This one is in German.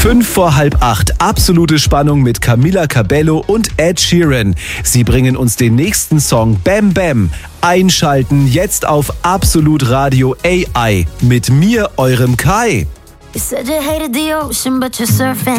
7:05, absolute Spannung mit Camila Cabello und Ed Sheeran. Sie bringen uns den nächsten Song Bam Bam. Einschalten jetzt auf Absolut Radio AI mit mir, eurem Kai. You said you hated the ocean, but you're surfing.